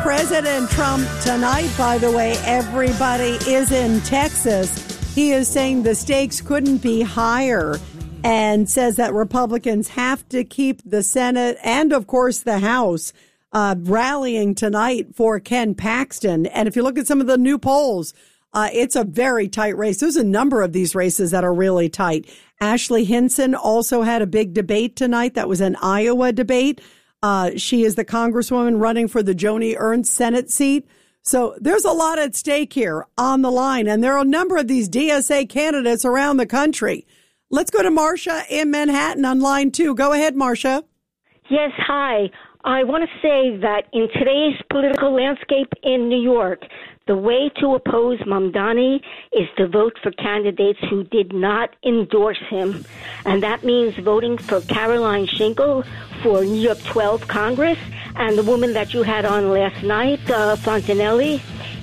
President Trump tonight, by the way, everybody is in Texas. He is saying the stakes couldn't be higher and says that Republicans have to keep the Senate and, of course, the House rallying tonight for Ken Paxton. And if you look at some of the new polls, it's a very tight race. There's a number of these races that are really tight. Ashley Hinson also had a big debate tonight. That was an Iowa debate. She is the congresswoman running for the Joni Ernst Senate seat. So there's a lot at stake here on the line. And there are a number of these DSA candidates around the country. Let's go to Marcia in Manhattan on line 2. Go ahead, Marcia. Yes, hi. I want to say that in today's political landscape in New York, the way to oppose Mamdani is to vote for candidates who did not endorse him. And that means voting for Caroline Schinkel for New York 12 Congress and the woman that you had on last night, Fontanelli,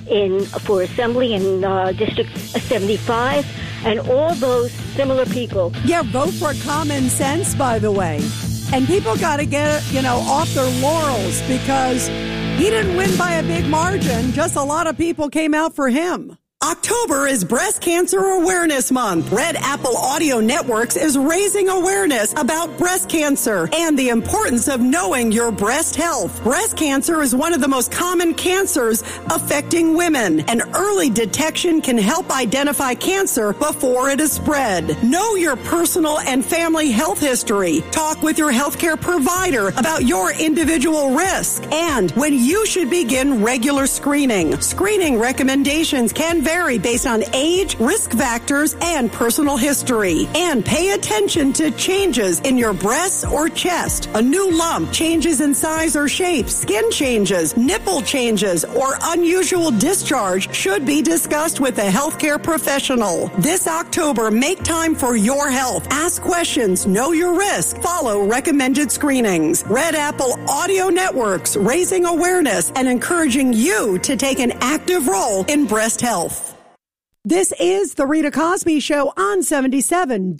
for Assembly in District 75, and all those similar people. Yeah, vote for common sense, by the way. And people got to get, off their laurels because he didn't win by a big margin. Just a lot of people came out for him. October is Breast Cancer Awareness Month. Red Apple Audio Networks is raising awareness about breast cancer and the importance of knowing your breast health. Breast cancer is one of the most common cancers affecting women, and early detection can help identify cancer before it is spread. Know your personal and family health history. Talk with your healthcare provider about your individual risk and when you should begin regular screening. Screening recommendations can vary based on age, risk factors, and personal history. And pay attention to changes in your breasts or chest. A new lump, changes in size or shape, skin changes, nipple changes, or unusual discharge should be discussed with a healthcare professional. This October, make time for your health. Ask questions, know your risk, follow recommended screenings. Red Apple Audio Networks, raising awareness and encouraging you to take an active role in breast health. This is the Rita Cosby Show on 77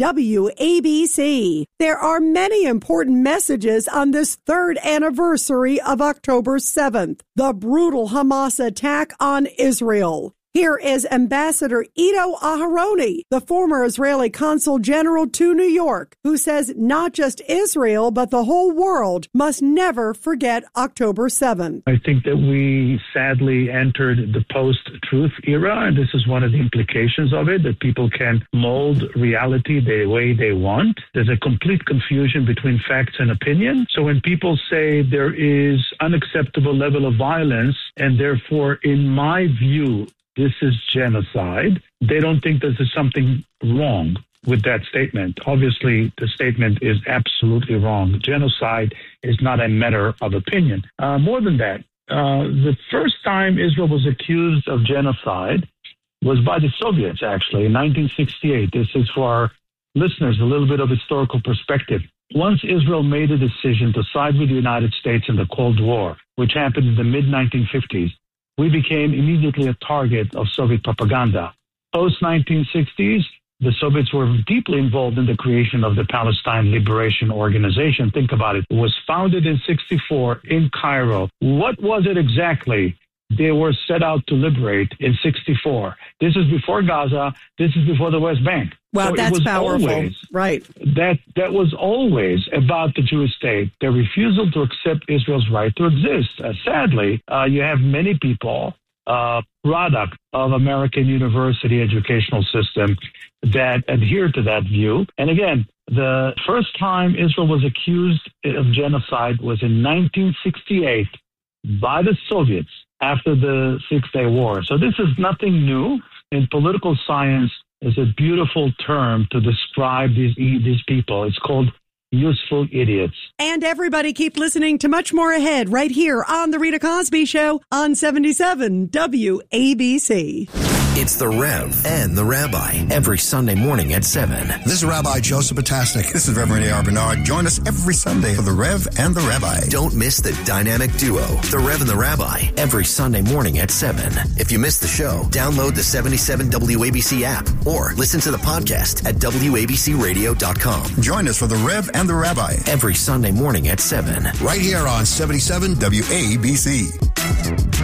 WABC. There are many important messages on this third anniversary of October 7th, the brutal Hamas attack on Israel. Here is Ambassador Ido Aharoni, the former Israeli consul general to New York, who says not just Israel, but the whole world must never forget October 7th. I think that we sadly entered the post-truth era, and this is one of the implications of it, that people can mold reality the way they want. There's a complete confusion between facts and opinion. So when people say there is unacceptable level of violence, and therefore, in my view, this is genocide, they don't think that there's something wrong with that statement. Obviously, the statement is absolutely wrong. Genocide is not a matter of opinion. More than that, the first time Israel was accused of genocide was by the Soviets, actually, in 1968. This is for our listeners a little bit of historical perspective. Once Israel made a decision to side with the United States in the Cold War, which happened in the mid-1950s, we became immediately a target of Soviet propaganda. Post-1960s, the Soviets were deeply involved in the creation of the Palestine Liberation Organization. Think about it. It was founded in 1964 in Cairo. What was it exactly they were set out to liberate in 1964? This is before Gaza. This is before the West Bank. Wow, so that's powerful. Always, right. That was always about the Jewish state, their refusal to accept Israel's right to exist. Sadly, you have many people, product of American university educational system, that adhere to that view. And again, the first time Israel was accused of genocide was in 1968 by the Soviets after the Six-Day War. So this is nothing new. In political science, is a beautiful term to describe these people. It's called useful idiots. And everybody keep listening to much more ahead right here on The Rita Cosby Show on 77 WABC. It's The Rev and the Rabbi every Sunday morning at 7. This is Rabbi Joseph Potasnik. This is Reverend A.R. Bernard. Join us every Sunday for The Rev and the Rabbi. Don't miss the dynamic duo, The Rev and the Rabbi, every Sunday morning at 7. If you missed the show, download the 77 WABC app or listen to the podcast at WABCRadio.com. Join us for The Rev and the Rabbi every Sunday morning at 7. Right here on 77 WABC.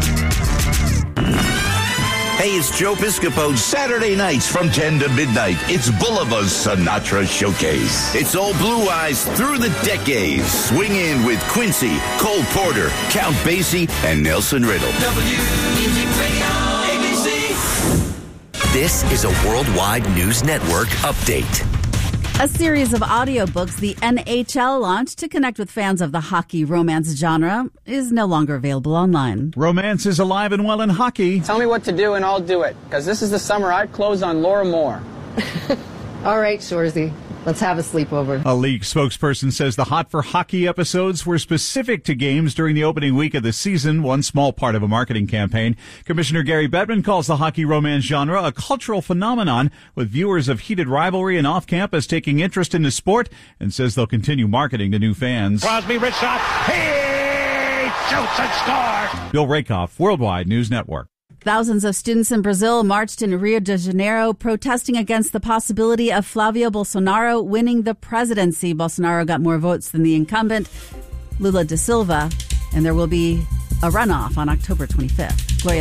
Hey, it's Joe Piscopo. Saturday nights from 10 to midnight, it's Bolivar's Sinatra Showcase. It's old Blue Eyes through the decades. Swing in with Quincy, Cole Porter, Count Basie, and Nelson Riddle. WMUZ Radio, ABC. This is a Worldwide News Network update. A series of audiobooks the NHL launched to connect with fans of the hockey romance genre is no longer available online. Romance is alive and well in hockey. Tell me what to do and I'll do it, because this is the summer I'd close on Laura Moore. All right, Shorzy. Let's have a sleepover. A league spokesperson says the Hot for Hockey episodes were specific to games during the opening week of the season, one small part of a marketing campaign. Commissioner Gary Bettman calls the hockey romance genre a cultural phenomenon, with viewers of heated rivalry and off-campus taking interest in the sport, and says they'll continue marketing to new fans. Crosby, rich shot. He shoots and scores. Bill Rakoff, Worldwide News Network. Thousands of students in Brazil marched in Rio de Janeiro protesting against the possibility of Flavio Bolsonaro winning the presidency. Bolsonaro got more votes than the incumbent, Lula da Silva, and there will be a runoff on October 25th. Gloria